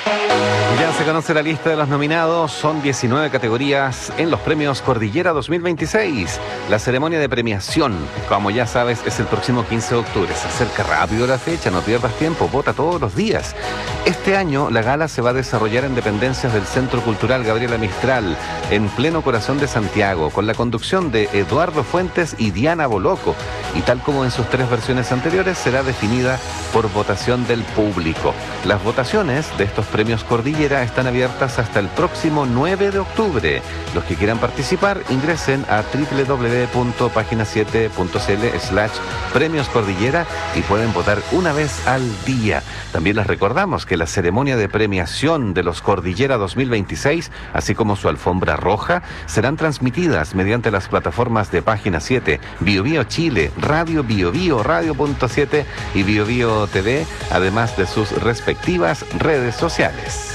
Ya se conoce la lista de los nominados, son 19 categorías en los premios Cordillera 2026. La ceremonia de premiación, como ya sabes, es el próximo 15 de octubre. Se acerca rápido la fecha, no pierdas tiempo, vota todos los días. Este año la gala se va a desarrollar en dependencias del Centro Cultural Gabriela Mistral, en pleno corazón de Santiago, con la conducción de Eduardo Fuentes y Diana Boloco. Y tal como en sus 3 versiones anteriores, será definida por votación del público. Las votaciones de estos premios Cordillera están abiertas hasta el próximo 9 de octubre. Los que quieran participar ingresen a www.pagina7.cl/Premios Cordillera y pueden votar una vez al día. También les recordamos que la ceremonia de premiación de los Cordillera 2026, así como su alfombra roja, serán transmitidas mediante las plataformas de Página 7, Bio Bio Chile, Radio Bio Bio, Radio.7 y Bio Bio TV, además de sus respectivas redes sociales.